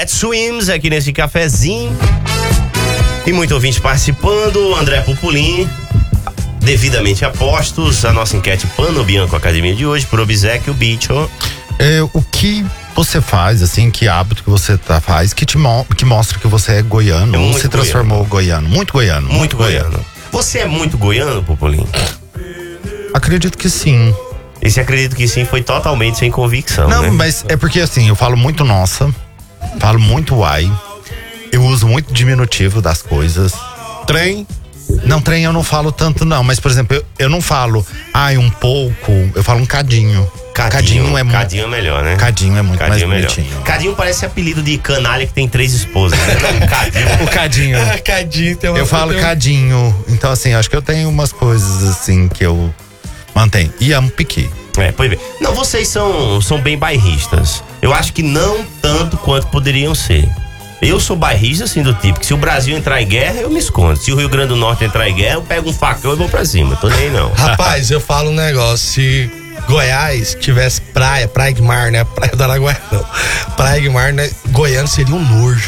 Cat Swims aqui nesse cafezinho. E muito ouvinte participando. André Pupulim, devidamente apostos. A nossa enquete Pano Bianco Academia de hoje, por obséquio, bicho. O que você faz, assim, que hábito que você faz que mostra que você é goiano, ou se transformou goiano? Muito goiano. Muito goiano. Você é muito goiano, Pupulim? Acredito que sim. E se acredita que sim, foi totalmente sem convicção, Não, né? mas é porque assim, eu falo muito nossa, falo muito uai, eu uso muito diminutivo das coisas. Trem? Não, trem eu não falo tanto não, mas por exemplo, eu não falo, um pouco, eu falo um cadinho. Cadinho é melhor, né? Cadinho é muito mais melhor. bonitinho. Cadinho parece apelido de canalha que tem 3 esposas, né? Não, Cadinho. O cadinho. Cadinho tem uma. Eu falo cadinho. Então assim, acho que eu tenho umas coisas assim que eu mantenho. E amo piqui. Pois bem. Não, vocês são bem bairristas. Eu acho que não tanto quanto poderiam ser. Eu sou bairrista, assim, do tipo que se o Brasil entrar em guerra, eu me escondo. Se o Rio Grande do Norte entrar em guerra, eu pego um facão e vou pra cima. Tô nem aí, não. Rapaz, eu falo um negócio. Se Goiás tivesse praia de mar, né? Praia do Araguaia, não. Praia de mar, né? Goiânia seria um nojo.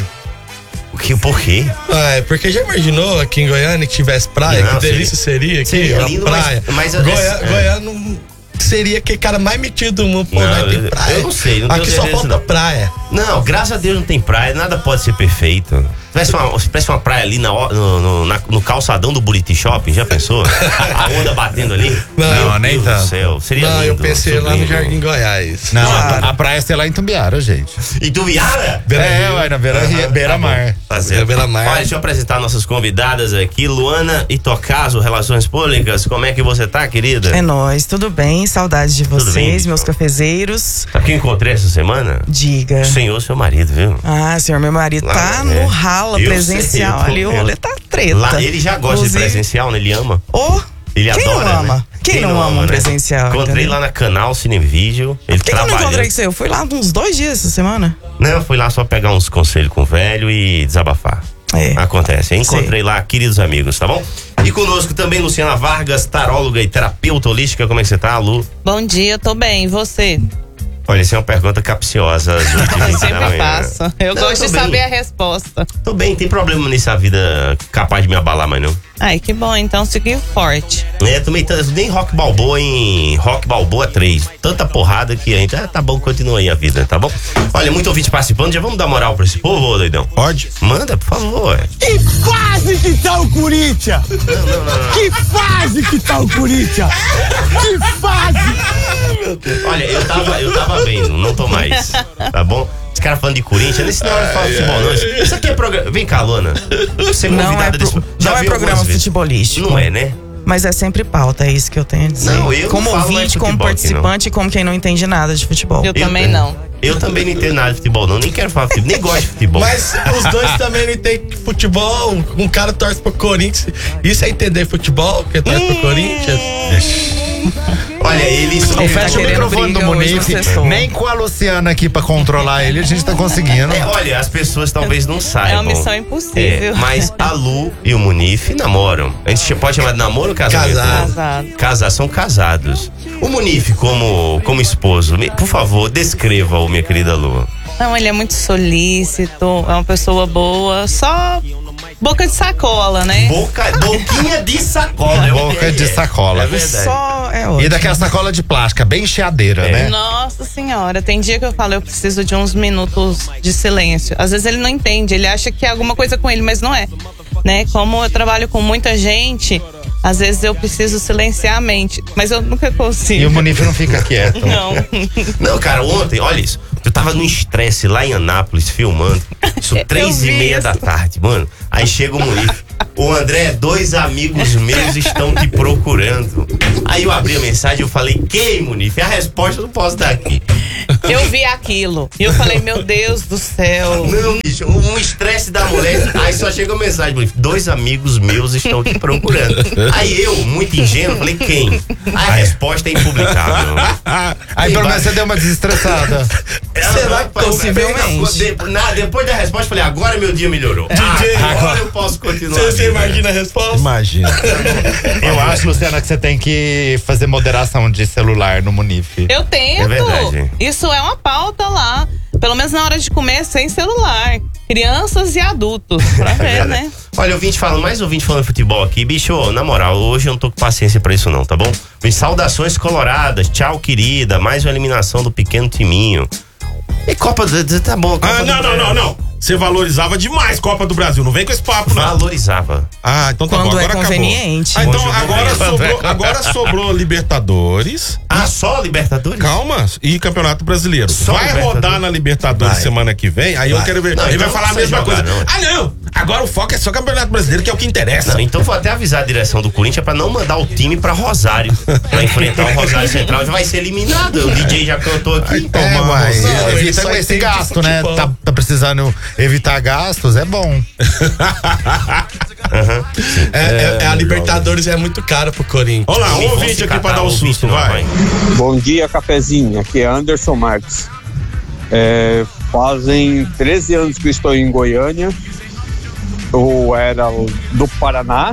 Por quê? Porque já imaginou aqui em Goiânia que tivesse praia? Não, que delícia seria aqui, seria lindo, praia. Mas Goiânia seria aquele cara mais metido do mundo, não tem praia. Eu não sei, não tenho aqui só certeza, falta não. Praia. Não, graças a Deus não tem praia, nada pode ser perfeito. Se tivesse uma praia ali no calçadão do Buriti Shopping, já pensou? A onda batendo ali? Não, nem tanto. Do céu, seria Não, lindo. eu pensei lá no Jardim Goiás. Não, a praia é lá em Tumbiara, gente. E Tubiara? Na beira-mar. Olha, deixa eu apresentar nossas convidadas aqui, Luana Itocaso, Relações Públicas. Como é que você tá, querida? É nóis, tudo bem? Saudades de vocês, meus cafezeiros. Sabe quem encontrei essa semana? Diga. O senhor, seu marido, viu? Senhor, meu marido tá no rala presencial ali, o rolê tá treta. Lá, ele já gosta de presencial, né? Ele ama. Ele quem adora, não ama? né? Quem não ama um presencial? Encontrei lá na Canal Cine Vídeo. Ele Por que eu não encontrei com você? Eu fui lá uns 2 dias essa semana. Não, eu fui lá só pegar uns conselhos com o velho e desabafar. Acontece. Eu encontrei lá, queridos amigos, tá bom? E conosco também Luciana Vargas, taróloga e terapeuta holística. Como é que você tá, Lu? Bom dia, eu tô bem. E você? Olha, essa é uma pergunta capciosa. Eu sempre faço. Eu gosto de saber a resposta. Tô bem, tem problema nessa vida capaz de me abalar, mas não. Ai, que bom, então seguiu forte. Também nem Rock Balboa em Rock Balboa 3. Tanta porrada que a gente, tá bom, continua aí a vida, tá bom? Olha, muito ouvinte participando, já vamos dar moral pra esse povo, doidão? Pode? Manda, por favor. Que fase que tá o Corinthians? Não. Que fase que tá o Corinthians? Que fase! Olha, eu tava vendo, não tô mais, tá bom? Esse cara falando de Corinthians, nesse não é hora de falar de futebol, não. Isso aqui é programa. Vem cá, Luana. Você é convidada desse. Não é programa futebolístico. Não é, né? Mas é sempre pauta, é isso que eu tenho a dizer. Não, eu como não falo ouvinte, futebol, como participante e como quem não entende nada de futebol. Eu também não. Eu também não entendo nada de futebol, não. Nem quero falar de futebol, nem gosto de futebol. Mas os dois também não entendem futebol. Um cara torce pro Corinthians. Isso é entender futebol, que torce pro Corinthians? Olha, ele fecha o microfone do Munife. Nem com a Luciana aqui pra controlar ele, a gente tá conseguindo. Olha, as pessoas talvez não saibam. É uma missão impossível. Mas a Lu e o Munife namoram. A gente pode chamar de namoro ou casamento? Casado. São casados. O Munife, como esposo, por favor, descreva-o, minha querida Lu. Não, ele é muito solícito, é uma pessoa boa, só boca de sacola, né? Boquinha de sacola. Boca de sacola. É verdade. Só é ótimo. E daquela sacola de plástica, bem cheadeira, né? Nossa senhora, tem dia que eu falo, eu preciso de uns minutos de silêncio. Às vezes ele não entende, ele acha que é alguma coisa com ele, mas não é. Né? Como eu trabalho com muita gente, às vezes eu preciso silenciar a mente, mas eu nunca consigo. E o Munife não fica quieto. Não, cara, ontem, olha isso. Eu tava no estresse lá em Anápolis, filmando. Isso 3:30 da tarde, mano. Aí chega o Munife. Ô André, 2 amigos meus estão te procurando. Aí eu abri a mensagem e eu falei, quem, Munife? A resposta eu não posso dar aqui. Eu vi aquilo. E eu falei, meu Deus do céu. Não, bicho, um estresse da mulher. Aí só chega a mensagem, Munife, 2 amigos meus estão te procurando. Aí eu, muito ingênuo, falei, quem? Aí a resposta é impublicável. Aí pelo menos você deu uma desestressada. Será que possivelmente? Depois da resposta, eu falei, agora meu dia melhorou. Agora eu posso continuar. Você imagina a resposta? Imagina. Eu acho, Luciana, que você tem que fazer moderação de celular no Munife. Eu tento. É verdade. Isso é uma pauta lá. Pelo menos na hora de comer, sem celular. Crianças e adultos, pra ver, né? Olha, mais ouvinte falando de futebol aqui. Bicho, na moral, hoje eu não tô com paciência pra isso não, tá bom? Saudações coloradas, tchau querida, mais uma eliminação do pequeno timinho. E Copa do... Tá bom. Copa Não. Você valorizava demais Copa do Brasil, não vem com esse papo, não. Valorizava. Ah, então tá bom, agora acabou. Conveniente. Então agora sobrou Libertadores. Ah, só Libertadores? Calma, e Campeonato Brasileiro. Só vai rodar na Libertadores semana que vem, aí eu quero ver. Ele vai falar a mesma coisa. Não, agora o foco é só Campeonato Brasileiro, que é o que interessa. Não, então vou até avisar a direção do Corinthians pra não mandar o time pra Rosário, pra enfrentar o Rosário Central, já vai ser eliminado. O DJ já cantou aqui. Mas evita esse gasto, né? Tá precisando evitar gastos, é bom. A Libertadores é muito cara pro Corinthians. Olha lá, um ouvinte aqui pra dar um susto, vai. Bom dia, cafezinho. Aqui é Anderson Marques. Fazem 13 anos que eu estou em Goiânia. Eu era do Paraná.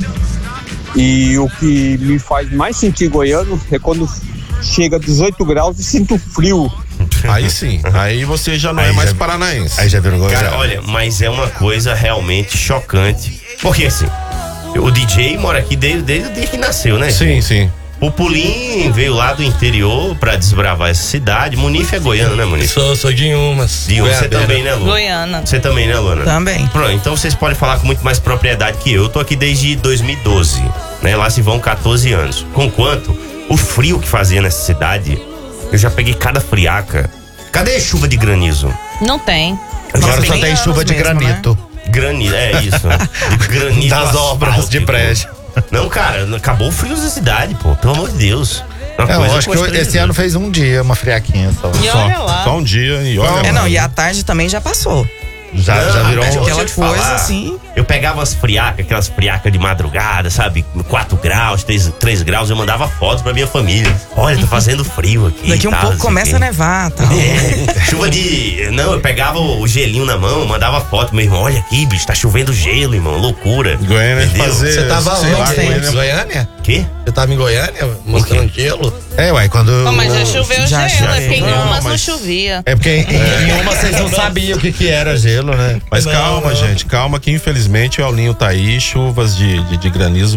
E o que me faz mais sentir goiano é quando chega a 18 graus e sinto frio. Aí sim, aí você já não é mais paranaense. Aí já virou goiano. Cara, olha, mas é uma coisa realmente chocante. Porque assim, o DJ mora aqui desde o dia que nasceu, né? Sim. O Pulim veio lá do interior pra desbravar essa cidade. Munif é goiano, né, Munif? Sou de Umas. Você também, né, Lu? Goiana. Você também, né, Luana? Também. Pronto, então vocês podem falar com muito mais propriedade que eu. Eu tô aqui desde 2012, né? Lá se vão 14 anos. Conquanto o frio que fazia nessa cidade, eu já peguei cada friaca. Cadê a chuva de granizo? Não tem. Agora só tem chuva de granito. Granito, é isso. De granito das obras de prédio. Não, cara, acabou o frio da cidade, pô. Pelo amor de Deus. Eu acho que esse ano fez um dia, uma friaquinha só. E olha lá. Só um dia e olha lá. E a tarde também já passou. Já virou aquela coisa assim. Eu pegava as friacas, aquelas friacas de madrugada, sabe? 4 graus, 3 graus, eu mandava fotos pra minha família. Olha, tá fazendo frio aqui. Daqui um pouco começa a nevar, tá? Chuva de... Não, eu pegava o gelinho na mão, mandava foto, meu irmão, olha aqui, bicho, tá chovendo gelo, irmão, loucura. Goiânia fazer... Você tava onde? Goiânia? Quê? Você tava em Goiânia mostrando gelo? Quando... Não, mas já choveu gelo, é porque em Umas não chovia. É porque em Umas vocês não sabiam o que era gelo, né? Mas calma, gente, calma que infelizmente o El Ninho tá aí, chuvas de granizo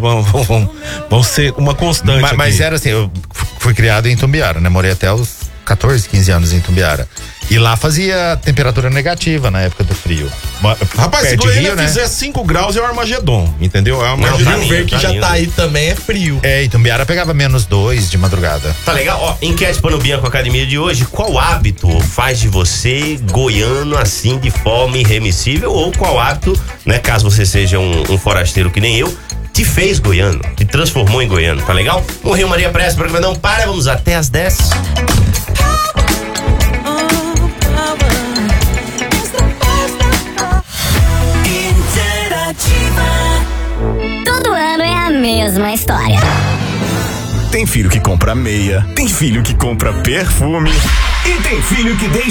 vão ser uma constante. Mas era assim, eu fui criado em Itumbiara, né? Morei até os 14, 15 anos em Itumbiara. E lá fazia temperatura negativa na época do frio. Rapaz, se Goiânia fizer 5 graus é o Armagedon, entendeu? É o Armagedon. Rio Verde que já tá aí também é frio. Itumbiara pegava -2 de madrugada. Tá legal? Ó, enquete para o Bianco Academia de hoje. Qual hábito faz de você goiano assim de forma irremissível? Ou qual hábito, né, caso você seja um forasteiro que nem eu, te fez goiano, te transformou em goiano, tá legal? Morreu Maria Pressa, programa não para, vamos até às 10. Todo ano é a mesma história. Tem filho que compra meia, tem filho que compra perfume e tem filho que deixa